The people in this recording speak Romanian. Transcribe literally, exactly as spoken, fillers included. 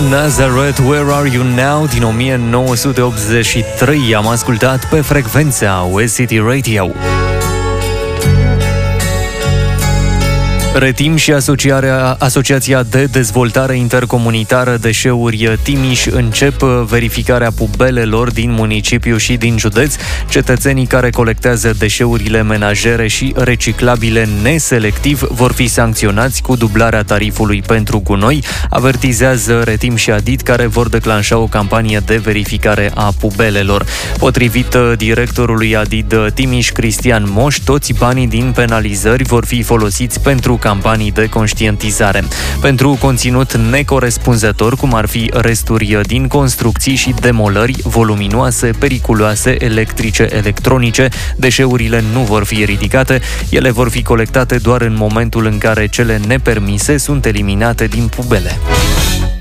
Nazareth, Where Are You Now? Din o mie nouă sute optzeci și trei am ascultat pe frecvența West City Radio. Retim și asociarea, Asociația de Dezvoltare Intercomunitară Deșeuri Timiș încep verificarea pubelelor din municipiu și din județ. Cetățenii care colectează deșeurile menajere și reciclabile neselectiv vor fi sancționați cu dublarea tarifului pentru gunoi, avertizează Retim și Adit, care vor declanșa o campanie de verificare a pubelelor. Potrivit directorului Adit Timiș, Cristian Moș, toți banii din penalizări vor fi folosiți pentru campanii de conștientizare. Pentru conținut necorespunzător, cum ar fi resturi din construcții și demolări voluminoase, periculoase, electrice, electronice, deșeurile nu vor fi ridicate, ele vor fi colectate doar în momentul în care cele nepermise sunt eliminate din pubele.